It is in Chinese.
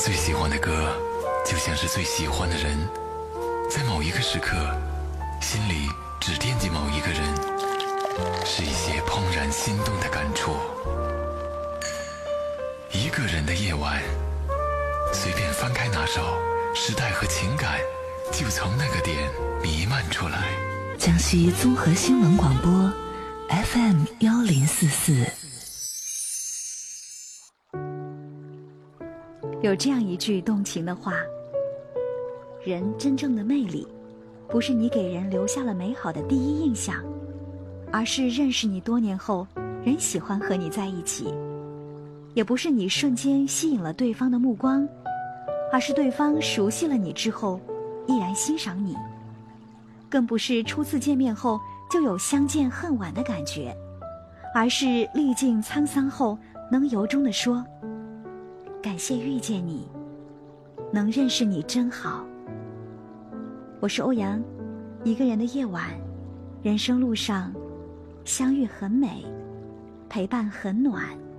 最喜欢的歌就像是最喜欢的人，在某一个时刻心里只惦记某一个人，是一些怦然心动的感触。一个人的夜晚，随便翻开哪首，时代和情感就从那个点弥漫出来。 江西综合新闻广播 FM 1044。 有这样一句动情的话，人真正的魅力不是你给人留下了美好的第一印象，而是认识你多年后人喜欢和你在一起，也不是你瞬间吸引了对方的目光，而是对方熟悉了你之后依然欣赏你，更不是初次见面后就有相见恨晚的感觉，而是历尽沧桑后能由衷地说感谢遇见你，能认识你真好。我是欧阳，一个人的夜晚，人生路上相遇很美，陪伴很暖。